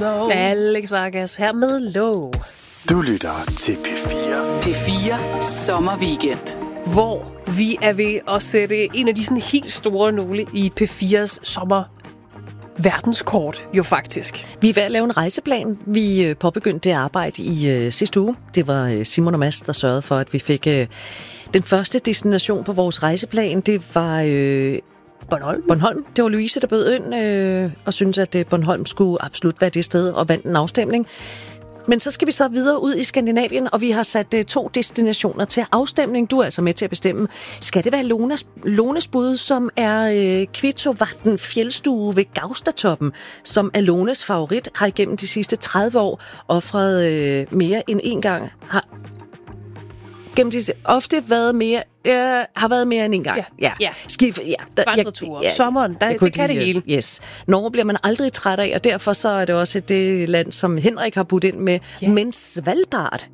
Low. Alex Vargas her med Low. Du lytter til P4. P4 Sommerweekend. Hvor vi er ved at sætte en af de sådan helt store nåle i P4's sommerverdenskort, jo faktisk. Vi er ved at lave en rejseplan. Vi påbegyndte det arbejde i sidste uge. Det var Simon og Mads, der sørgede for, at vi fik den første destination på vores rejseplan. Det var Bornholm. Det var Louise, der bød ind og syntes, at Bornholm skulle absolut være det sted og vandt en afstemning. Men så skal vi så videre ud i Skandinavien, og vi har sat 2 destinationer til afstemning. Du er altså med til at bestemme. Skal det være Lones bud, som er Kvittovatn fjeldstue ved Gaustatoppen, som er Lones favorit, har igennem de sidste 30 år offret mere end en gang. Har været mere end en gang. Ja. Vandreture. Sommeren, det kan det hele. Yes. Norge bliver man aldrig træt af, og derfor så er det også det land, som Henrik har budt ind med. Ja. Men Svalbard.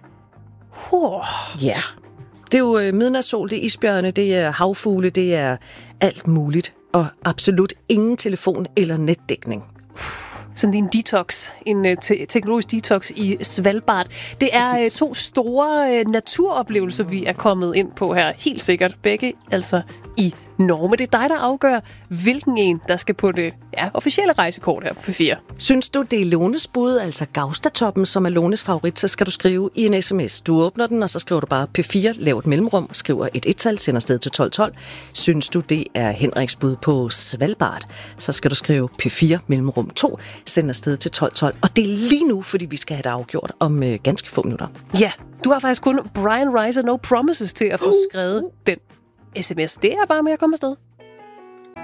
Ja. Det er jo midnatssol, det er isbjørne, det er havfugle, det er alt muligt. Og absolut ingen telefon eller netdækning. Sådan en detox, en teknologisk detox i Svalbard. Det er 2 store naturoplevelser, vi er kommet ind på her. Helt sikkert. Begge altså i Norge. Men det er dig, der afgør, hvilken en, der skal på det officielle rejsekort her på P4. Synes du, det er Lones bud, altså Gaustatoppen, som er Lones favorit, så skal du skrive i en sms. Du åbner den, og så skriver du bare P4, lav et mellemrum, skriver et ettal, sender sted til 1212. Synes du, det er Henriks bud på Svalbard, så skal du skrive P4, mellemrum 2, sender sted til 1212. Og det er lige nu, fordi vi skal have det afgjort om ganske få minutter. Ja, du har faktisk kun Brian Rice og No Promises til at få skrevet den sms. Det er bare med at komme afsted.